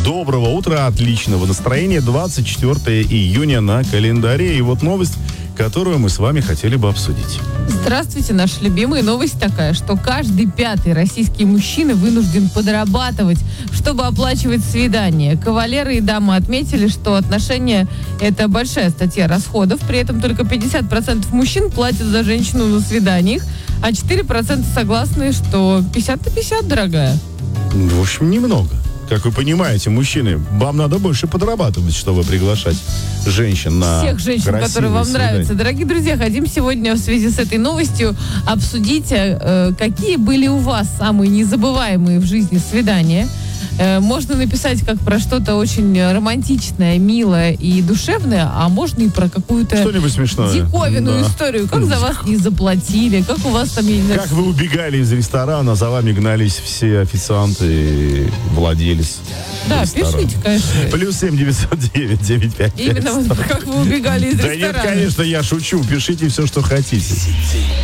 Доброго утра, отличного настроения. 24 июня на календаре. И вот новость, которую мы с вами хотели бы обсудить. Здравствуйте, наша любимая новость такая, что каждый пятый российский мужчина вынужден подрабатывать, чтобы оплачивать свидания. Кавалеры и дамы отметили, что отношения – это большая статья расходов, при этом только 50% мужчин платят за женщину на свиданиях, а 4% согласны, что 50 на 50, дорогая. В общем, немного. Как вы понимаете, мужчины, вам надо больше подрабатывать, чтобы приглашать женщин на всех женщин, которые вам свидания. нравятся. Дорогие друзья, хотим сегодня в связи с этой новостью обсудить, какие были у вас самые незабываемые в жизни свидания. Можно написать как про что-то очень романтичное, милое и душевное, а можно и про какую-то что-нибудь смешное. Диковинную Да. историю. Как за вас не заплатили, как у вас там... Как вы убегали из ресторана, за вами гнались все официанты и владелец Да, ресторана. пишите, конечно. Плюс 7-909-955. Именно вот как вы убегали из Да нет, ресторана. конечно, я шучу. Пишите все, что хотите.